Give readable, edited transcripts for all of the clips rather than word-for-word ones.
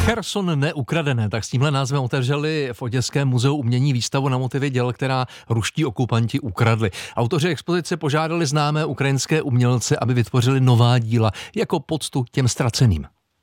Cherson neukradené, tak s tímhle názvem otevřeli v Oděském muzeu umění výstavu na motivy děl, která ruští okupanti ukradli. Autoři expozice požádali známé ukrajinské umělce, aby vytvořili nová díla jako poctu těm ztraceným.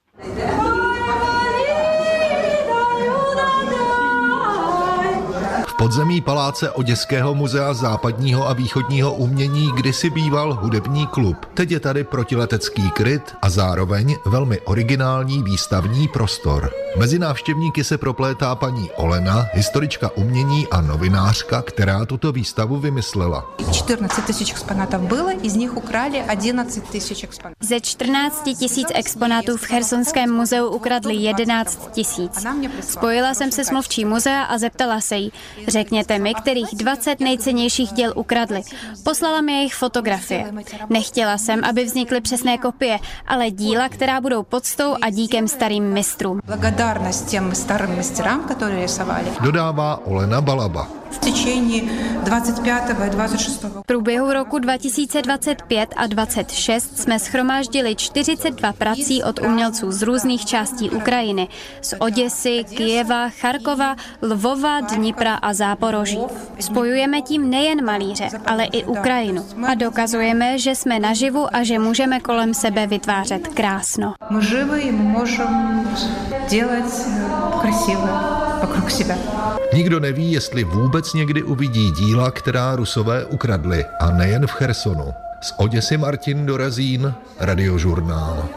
V podzemí paláce Oděského muzea západního a východního umění kdysi býval hudební klub. Teď je tady protiletecký kryt a zároveň velmi originální výstavní prostor. Mezi návštěvníky se proplétá paní Olena, historička umění a novinářka, která tuto výstavu vymyslela. 14 000 exponátů bylo, z nich ukradli 11 000 exponátů. Ze 14 000 exponátů v Chersonském muzeu ukradli 11 000. Spojila jsem se s mluvčí muzea a zeptala se jí, řekněte mi, kterých 20 nejcennějších děl ukradli. Poslala mi jejich fotografie. Nechtěla jsem, aby vznikly přesné kopie, ale díla, která budou poctou a díkem starým mistrům. Благодарность тем старым мастерам, которые рисовали. Dodává Olena Balaba. V течение 25. a 26. V průběhu roku 2025 a 26 jsme shromáždili 42 prací od umělců z různých částí Ukrajiny, z Oděsy, Kyjeva, Charkova, Lvova, Dnipra a Záporoží. Spojujeme tím nejen malíře, ale i Ukrajinu. A dokazujeme, že jsme naživu a že můžeme kolem sebe vytvářet krásno. Мы живы и мы можем делать красиво вокруг себя. Nikdo neví, jestli vůbec někdy uvidí díla, která Rusové ukradli, a nejen v Chersonu. Z Oděsy Martin Dorazín, Radiožurnál.